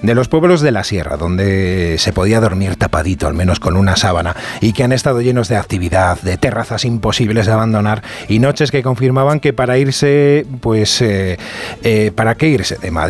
de los pueblos de la sierra, donde se podía dormir tapadito, al menos con una sábana, y que han estado llenos de actividad, de terrazas imposibles de abandonar y noches que confirmaban que para irse, pues, ¿para qué irse de Madrid?